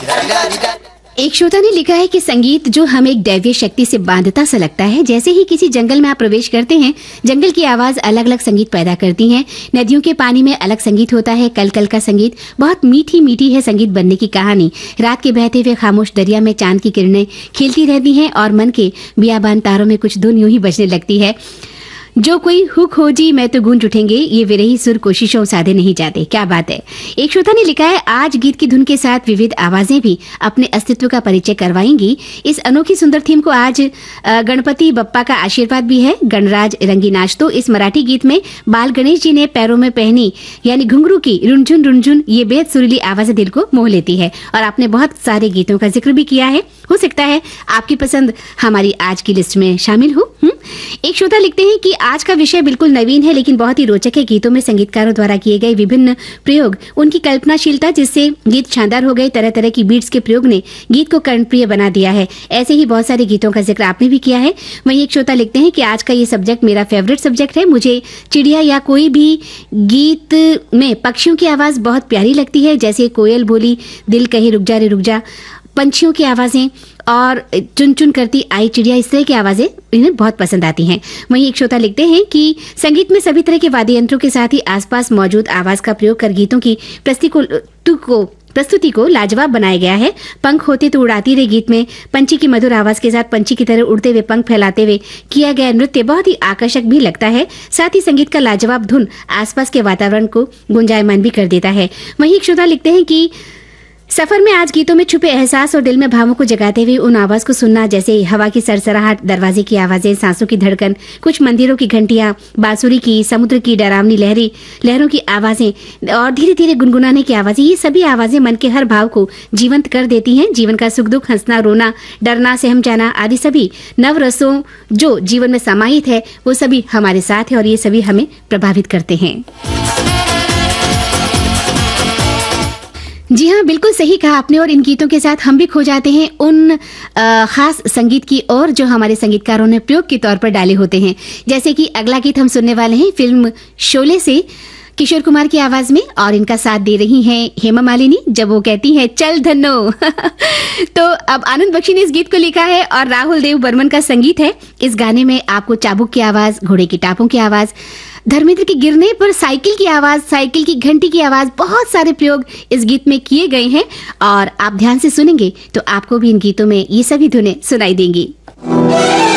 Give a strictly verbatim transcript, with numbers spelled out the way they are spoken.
एक श्रोता ने लिखा है कि संगीत जो हमें एक दैवीय शक्ति से बांधता सा लगता है। जैसे ही किसी जंगल में आप प्रवेश करते हैं, जंगल की आवाज अलग अलग संगीत पैदा करती है। नदियों के पानी में अलग संगीत होता है, कल कल का संगीत। बहुत मीठी मीठी है संगीत बनने की कहानी। रात के बहते हुए खामोश दरिया में चांद की किरणें खिलती रहती हैं और मन के बियाबान तारों में कुछ धुन यूं ही बजने लगती है। जो कोई हुक हो जी मैं तो गूंज उठेंगे, ये विरही सुर कोशिशों साधे नहीं जाते। क्या बात है। एक श्रोता ने लिखा है, आज गीत की धुन के साथ विविध आवाजें भी अपने अस्तित्व का परिचय करवाएंगी। इस अनोखी सुंदर थीम को आज गणपति बप्पा का आशीर्वाद भी है। गणराज रंगी नाच। तो इस मराठी गीत में बाल गणेश जी ने पैरों में पहनी यानी घुंघरू की रुनझुन रुनझुन ये बेहद सुरीली आवाज दिल को मोह लेती है। और आपने बहुत सारे गीतों का जिक्र भी किया है। हो सकता है आपकी पसंद हमारी आज की लिस्ट में शामिल हो। एक श्रोता लिखते हैं कि आज का विषय बिल्कुल नवीन है लेकिन बहुत ही रोचक है। गीतों में संगीतकारों द्वारा किए गए विभिन्न प्रयोग, उनकी कल्पनाशीलता जिससे गीत शानदार हो गए। तरह तरह की बीट्स के प्रयोग ने गीत को कर्णप्रिय बना दिया है। ऐसे ही बहुत सारे गीतों का जिक्र आपने भी किया है। वहीं एक श्रोता लिखते हैं कि आज का ये सब्जेक्ट मेरा फेवरेट सब्जेक्ट है। मुझे चिड़िया या कोई भी गीत में पक्षियों की आवाज बहुत प्यारी लगती है, जैसे कोयल बोली दिल कहीं रुक जा रे रुक जा, पंछियों की आवाजें और चुन चुन करती आई चिड़िया, इस तरह की आवाजें इन्हें बहुत पसंद आती हैं। वहीं एक श्रोता लिखते हैं कि संगीत में सभी तरह के वाद्य यंत्रों के साथ ही आसपास मौजूद आवाज का प्रयोग कर गीतों की प्रस्तुति को प्रस्तुति को लाजवाब बनाया गया है। पंख होते तो उड़ाती रहे गीत में पंछी की मधुर आवाज के साथ पंछी की तरह उड़ते हुए पंख फैलाते हुए किया गया नृत्य बहुत ही आकर्षक भी लगता है। साथ ही संगीत का लाजवाब धुन आसपास के वातावरण को गुंजायमान भी कर देता है। वहीं एक श्रोता लिखते हैं कि सफर में आज गीतों में छुपे एहसास और दिल में भावों को जगाते हुए उन आवाज को सुनना, जैसे हवा की सरसराहट, दरवाजे की आवाजें, सांसों की धड़कन, कुछ मंदिरों की घंटियां, बांसुरी की, समुद्र की डरावनी लहरी लहरों की आवाजें और धीरे धीरे गुनगुनाने की आवाजें, ये सभी आवाजें मन के हर भाव को जीवंत कर देती हैं। जीवन का सुख दुख, हंसना रोना, डरना सहम जाना आदि सभी नव रसों जो जीवन में समाहित है वो सभी हमारे साथ है और ये सभी हमें प्रभावित करते हैं। जी हाँ, बिल्कुल सही कहा आपने। और इन गीतों के साथ हम भी खो जाते हैं उन आ, खास संगीत की और जो हमारे संगीतकारों ने प्रयोग के तौर पर डाले होते हैं। जैसे कि अगला गीत हम सुनने वाले हैं फिल्म शोले से किशोर कुमार की आवाज में, और इनका साथ दे रही हैं हेमा मालिनी जब वो कहती हैं चल धन्नो। तो अब आनंद बख्शी ने इस गीत को लिखा है और राहुल देव बर्मन का संगीत है। इस गाने में आपको चाबुक की आवाज, घोड़े की टापों की आवाज, धर्मेंद्र के गिरने पर साइकिल की आवाज, साइकिल की घंटी की आवाज, बहुत सारे प्रयोग इस गीत में किए गए हैं। और आप ध्यान से सुनेंगे तो आपको भी इन गीतों में ये सभी धुनें सुनाई देंगी।